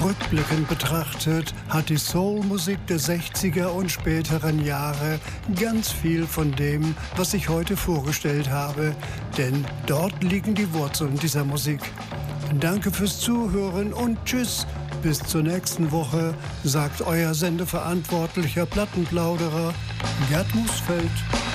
Rückblickend betrachtet hat die Soul-Musik der 60er und späteren Jahre ganz viel von dem, was ich heute vorgestellt habe, denn dort liegen die Wurzeln dieser Musik. Danke fürs Zuhören und tschüss, bis zur nächsten Woche, sagt euer sendeverantwortlicher Plattenplauderer Gerd Musfeld.